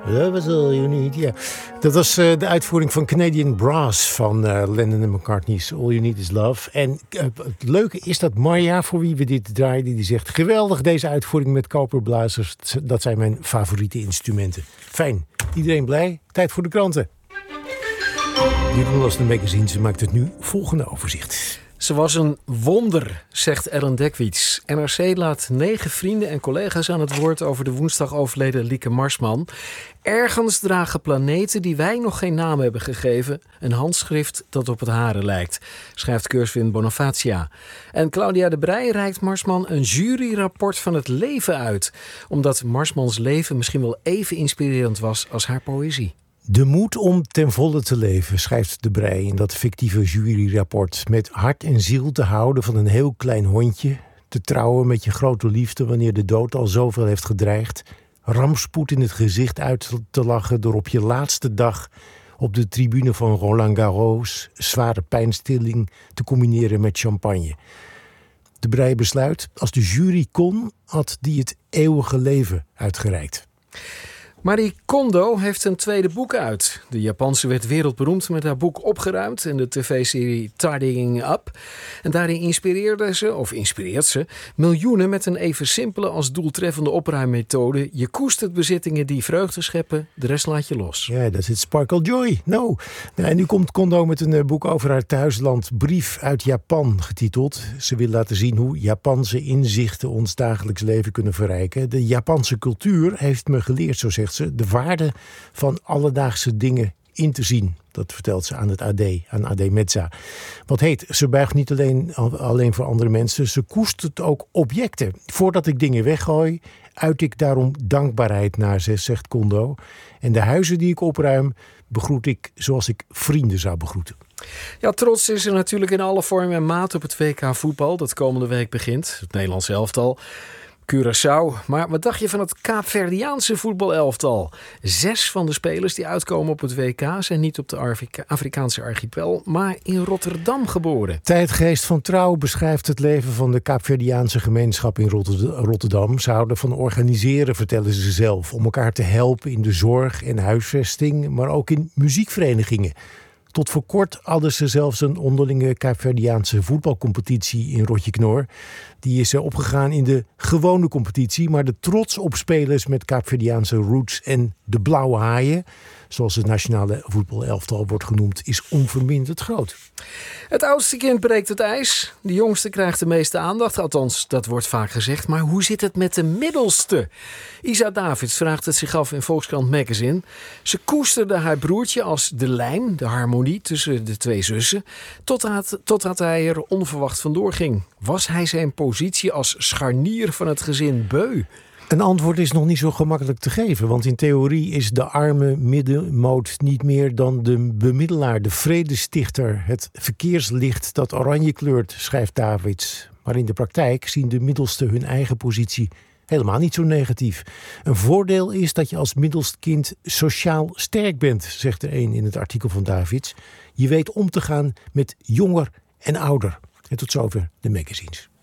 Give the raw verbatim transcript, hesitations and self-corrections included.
That was all you need, yeah. Dat was uh, de uitvoering van Canadian Brass van uh, Lennon en McCartney's All You Need Is Love. En uh, het leuke is dat Marja, voor wie we dit draaiden, die zegt: geweldig deze uitvoering met koperblazers. Dat zijn mijn favoriete instrumenten. Fijn, iedereen blij? Tijd voor de kranten. Jeroen las de magazine, ze maakt het nu volgende overzicht. Ze was een wonder, zegt Ellen Dekwits. N R C laat negen vrienden en collega's aan het woord over de woensdag overleden Lieke Marsman. Ergens dragen planeten die wij nog geen naam hebben gegeven een handschrift dat op het hare lijkt, schrijft Keurswin Bonifacia. En Claudia de Breij reikt Marsman een juryrapport van het leven uit, omdat Marsmans leven misschien wel even inspirerend was als haar poëzie. De moed om ten volle te leven, schrijft de Breij in dat fictieve juryrapport. Met hart en ziel te houden van een heel klein hondje. Te trouwen met je grote liefde wanneer de dood al zoveel heeft gedreigd. Rampspoed in het gezicht uit te lachen door op je laatste dag op de tribune van Roland Garros zware pijnstilling te combineren met champagne. De Breij besluit, als de jury kon, had die het eeuwige leven uitgereikt. Marie Kondo heeft een tweede boek uit. De Japanse werd wereldberoemd met haar boek Opgeruimd in de tv-serie Tidying Up. En daarin inspireerde ze, of inspireert ze, miljoenen met een even simpele als doeltreffende opruimmethode. Je koestert bezittingen die vreugde scheppen, de rest laat je los. Ja, dat is het Sparkle Joy. No. Nou, en nu komt Kondo met een uh, boek over haar thuisland, Brief uit Japan, getiteld. Ze wil laten zien hoe Japanse inzichten ons dagelijks leven kunnen verrijken. De Japanse cultuur heeft me geleerd, zo zegt ze, de waarde van alledaagse dingen in te zien. Dat vertelt ze aan het A D, aan A D Mezza. Wat heet, ze buigt niet alleen, alleen voor andere mensen, ze koestert ook objecten. Voordat ik dingen weggooi, uit ik daarom dankbaarheid naar ze, zegt Kondo. En de huizen die ik opruim, begroet ik zoals ik vrienden zou begroeten. Ja, trots is er natuurlijk in alle vorm en maat op het W K voetbal dat komende week begint. Het Nederlands elftal. Curaçao. Maar wat dacht je van het Kaapverdiaanse voetbalelftal? Zes van de spelers die uitkomen op het W K zijn niet op de Afrika- Afrikaanse archipel, maar in Rotterdam geboren. Tijdgeest van Trouw beschrijft het leven van de Kaapverdiaanse gemeenschap in Rotterdam. Ze houden van organiseren, vertellen ze zelf, om elkaar te helpen in de zorg en huisvesting, maar ook in muziekverenigingen. Tot voor kort hadden ze zelfs een onderlinge Kaapverdiaanse voetbalcompetitie in Rotjeknor. Die is opgegaan in de gewone competitie, maar de trots op spelers met Kaapverdiaanse roots en de blauwe haaien, zoals het nationale voetbalelftal wordt genoemd, is onverminderd groot. Het oudste kind breekt het ijs. De jongste krijgt de meeste aandacht. Althans, dat wordt vaak gezegd. Maar hoe zit het met de middelste? Isa Davids vraagt het zich af in Volkskrant Magazine. Ze koesterde haar broertje als de lijm, de harmonie tussen de twee zussen, totdat, totdat hij er onverwacht vandoor ging. Was hij zijn positie als scharnier van het gezin beu? Een antwoord is nog niet zo gemakkelijk te geven, want in theorie is de arme middenmoot niet meer dan de bemiddelaar, de vredestichter, het verkeerslicht dat oranje kleurt, schrijft Davids. Maar in de praktijk zien de middelsten hun eigen positie helemaal niet zo negatief. Een voordeel is dat je als middelst kind sociaal sterk bent, zegt er een in het artikel van Davids. Je weet om te gaan met jonger en ouder. En tot zover de magazines.